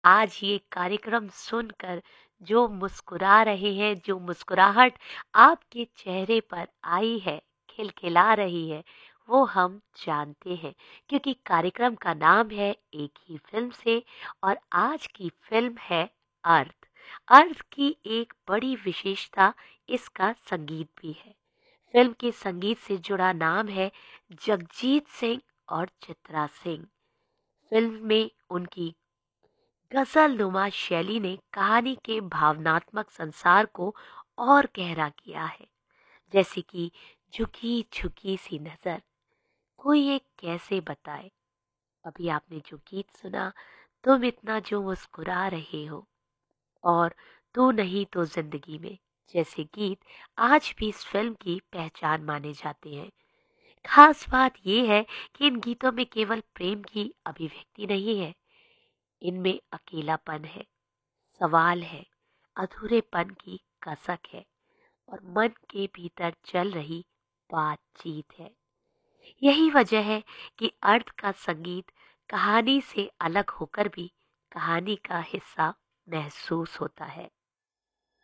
आज ये कार्यक्रम सुनकर जो मुस्कुरा रहे हैं, जो मुस्कुराहट आपके चेहरे पर आई है, खिलखिला रही है, वो हम जानते हैं क्योंकि कार्यक्रम का नाम है एक ही फिल्म से। और आज की फिल्म है अर्थ। अर्थ की एक बड़ी विशेषता इसका संगीत भी है। फिल्म के संगीत से जुड़ा नाम है जगजीत सिंह और चित्रा सिंह। फिल्म में उनकी गजल नुमा शैली ने कहानी के भावनात्मक संसार को और गहरा किया है। जैसे कि झुकी झुकी सी नजर, कोई ये कैसे बताए। अभी आपने जो गीत सुना, तुम इतना जो मुस्कुरा रहे हो, और तू नहीं तो जिंदगी में, जैसे गीत आज भी इस फिल्म की पहचान माने जाते हैं। खास बात यह है कि इन गीतों में केवल प्रेम की अभिव्यक्ति नहीं है, इनमें अकेलापन है, सवाल है, अधूरेपन की कसक है, और मन के भीतर चल रही बातचीत है। यही वजह है कि अर्थ का संगीत कहानी से अलग होकर भी कहानी का हिस्सा महसूस होता है।